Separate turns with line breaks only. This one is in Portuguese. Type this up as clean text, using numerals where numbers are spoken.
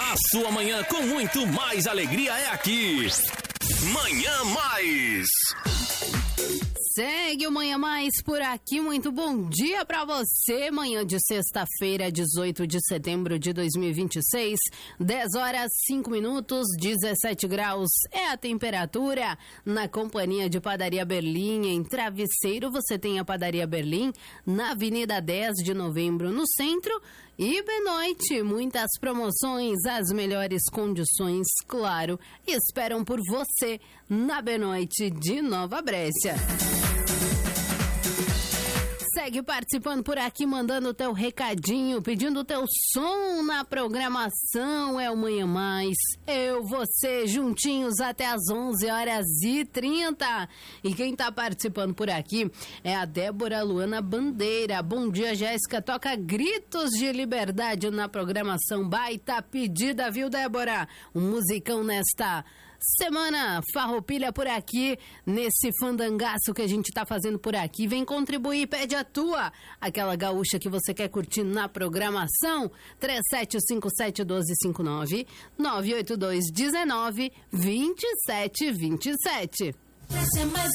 A sua manhã com muito mais alegria é aqui. Manhã Mais.
Segue o Manhã Mais por aqui, muito bom dia pra você, manhã de sexta-feira, 18 de setembro de 2026, 10 horas 5 minutos, 17 graus é a temperatura, na companhia de Padaria Berlim, em Travesseiro você tem a Padaria Berlim, na Avenida 10 de Novembro no centro, e Benoite, muitas promoções, as melhores condições, claro, esperam por você na Benoite de Nova Brécia. Segue participando por aqui, mandando o teu recadinho, pedindo o teu som na programação. É o Manhã Mais, eu, você, juntinhos até as 11h30. E quem tá participando por aqui é a Débora Luana Bandeira. Bom dia, Jéssica. Toca Gritos de Liberdade na programação. Baita pedida, viu, Débora? Um musicão nesta semana. Farroupilha por aqui, nesse fandangaço que a gente tá fazendo por aqui. Vem contribuir, pede a tua, aquela gaúcha que você quer curtir na programação. 37571259 982192727.